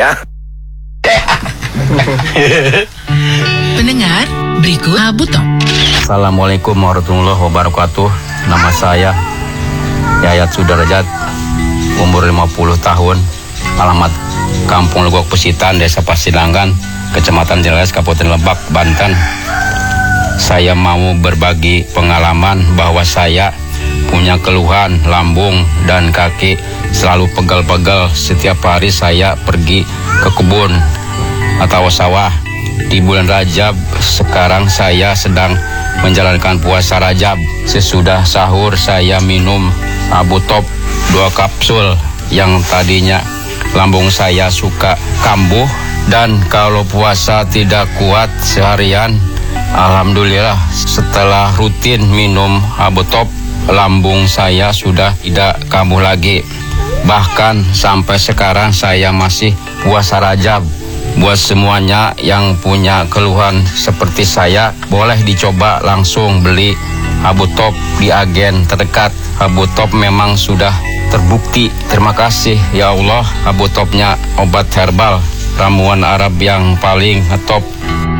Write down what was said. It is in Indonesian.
ya. Pendengar, berikut Abu Top. Assalamualaikum warahmatullahi wabarakatuh. Nama saya Yayat Sudarajat, umur 50 tahun, alamat Kampung Legok Pesitan, Desa Pasilanggan, Kecamatan Jeles, Kabupaten Lebak, Banten. Saya mau berbagi pengalaman bahwa saya punya keluhan lambung dan kaki selalu pegel-pegel. Setiap hari saya pergi ke kebun atau sawah. Di bulan Rajab sekarang saya sedang menjalankan puasa Rajab. Sesudah sahur saya minum Abu Top 2 kapsul yang tadinya lambung saya suka kambuh, dan kalau puasa tidak kuat seharian, alhamdulillah setelah rutin minum Abu Top, lambung saya sudah tidak kambuh lagi. Bahkan sampai sekarang saya masih puasa Rajab. Buat semuanya yang punya keluhan seperti saya, boleh dicoba langsung beli Abu Top di agen terdekat. Abu Top memang sudah terbukti. Terima kasih ya Allah, Abu Topnya obat herbal, ramuan Arab yang paling top.